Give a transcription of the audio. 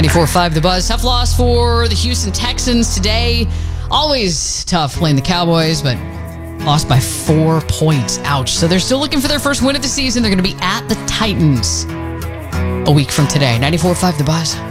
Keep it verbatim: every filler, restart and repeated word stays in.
ninety-four point five The Buzz. Tough loss for the Houston Texans today. Always tough playing the Cowboys, but lost by four points. Ouch. So they're still looking for their first win of the season. They're going to be at the Titans a week from today. ninety-four point five The Buzz.